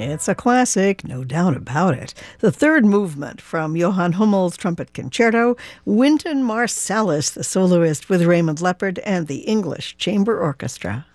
It's a classic, no doubt about it. The third movement from Johann Hummel's Trumpet Concerto, Wynton Marsalis, the soloist with Raymond Leppard and the English Chamber Orchestra.